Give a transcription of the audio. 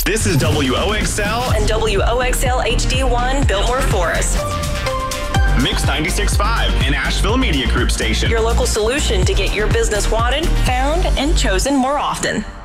This is WOXL and WOXL HD1 Biltmore Forest. Mix 96.5, an Asheville Media Group station. Your local solution to get your business wanted, found, and chosen more often.